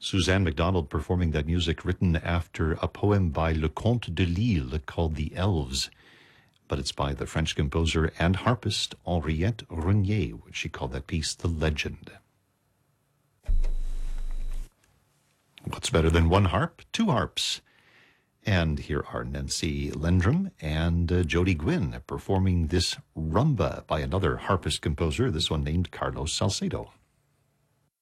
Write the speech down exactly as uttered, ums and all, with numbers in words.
Suzanne MacDonald performing that music written after a poem by Leconte de Lisle called The Elves. But it's by the French composer and harpist Henriette Renier, which she called that piece The Legend. What's better than one harp? Two harps. And here are Nancy Lendrum and uh, Jody Gwynn performing this rumba by another harpist composer, this one named Carlos Salcedo.